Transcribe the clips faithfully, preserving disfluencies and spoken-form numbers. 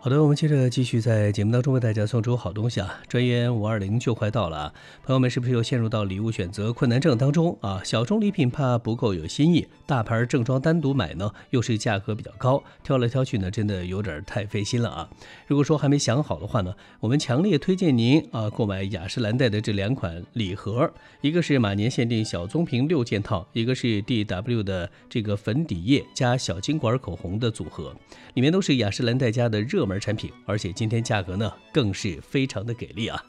好的，我们接着继续在节目当中为大家送出好东西啊！专员五二零就快到了啊，朋友们是不是又陷入到礼物选择困难症当中啊？小众礼品怕不够有新意，大牌正装单独买呢，又是价格比较高，挑来挑去呢，真的有点太费心了啊！如果说还没想好的话呢，我们强烈推荐您啊购买雅诗兰黛的这两款礼盒，一个是马年限定小棕瓶六件套，一个是 D W 的这个粉底液加小金管口红的组合，里面都是雅诗兰黛家的热门产品，而且今天价格呢更是非常的给力啊！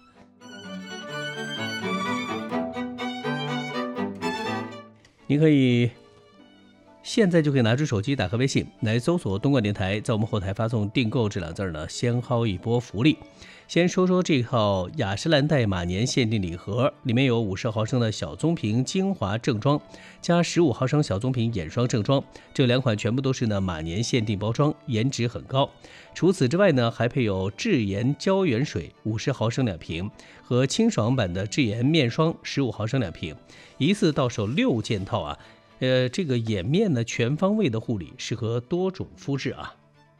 你可以现在就可以拿出手机，打开微信来搜索东莞电台，在我们后台发送订购这两字呢，先薅一波福利。先说说这套雅诗兰黛马年限定礼盒，里面有五十毫升的小棕瓶精华正装加十五毫升小棕瓶眼霜正装，这两款全部都是呢马年限定包装，颜值很高。除此之外呢，还配有智妍胶原水五十毫升两瓶和清爽版的智妍面霜十五毫升两瓶，一次到手六件套啊。呃，这个眼面呢全方位的护理，适合多种肤质啊。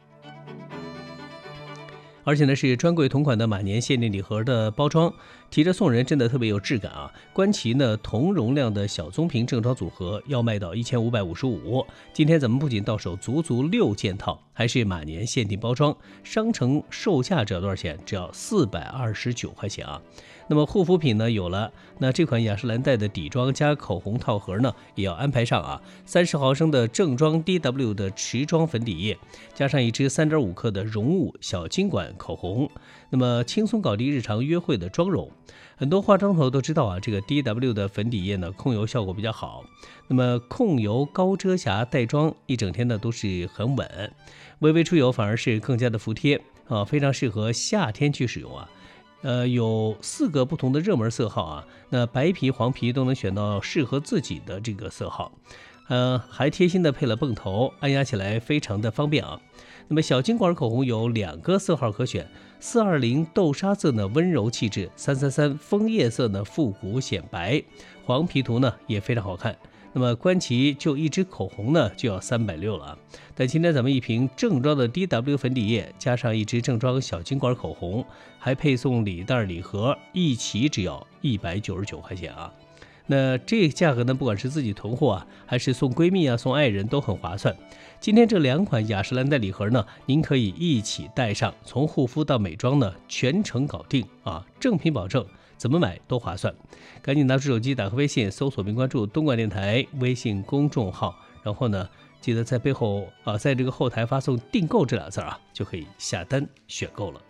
而且呢是专柜同款的马年限定礼盒的包装，提着送人真的特别有质感啊！观其呢同容量的小棕瓶正装组合要卖到一千五百五十五，今天咱们不仅到手足足六件套，还是马年限定包装，商城售价只要多少钱？只要四百二十九块钱啊！那么护肤品呢有了，那这款雅诗兰黛的底妆加口红套盒呢也要安排上啊，三十毫升的正装 D W 的持妆粉底液，加上一支三点五克的绒物小金管口红，那么轻松搞定日常约会的妆容。很多化妆头都知道啊，这个 D W 的粉底液呢控油效果比较好，那么控油高遮瑕带妆一整天呢都是很稳，微微出油反而是更加的服帖啊，非常适合夏天去使用啊。呃，有四个不同的热门色号啊，那白皮、黄皮都能选到适合自己的这个色号，呃，还贴心的配了泵头，按压起来非常的方便啊。那么小金管口红有两个色号可选，四二零豆沙色呢温柔气质，三三三枫叶色呢复古显白，黄皮图呢也非常好看。那么观其就一支口红呢就要三百六了啊，但今天咱们一瓶正装的 D W 粉底液加上一支正装小金管口红，还配送礼袋礼盒，一起只要一百九十九块钱啊。那这个价格呢，不管是自己囤货啊，还是送闺蜜啊、送爱人都很划算。今天这两款雅诗兰黛礼盒呢，您可以一起带上，从护肤到美妆呢，全程搞定啊，正品保证。怎么买都划算，赶紧拿出手机，打开微信，搜索并关注东莞电台微信公众号，然后呢，记得在背后啊，在这个后台发送订购这俩字啊，就可以下单选购了。